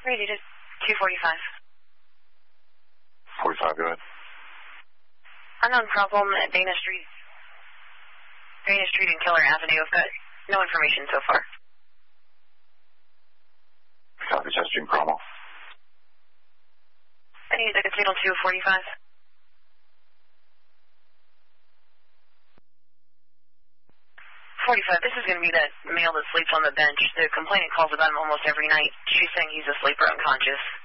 Ready to 245. 45, go ahead. Unknown problem at Dana Street. Dana Street and Killer Avenue. I've got no information so far. Copy, testing promo. I need a signal 245. This is going to be that male that sleeps on the bench. The complainant calls about him almost every night. She's saying he's asleep or unconscious.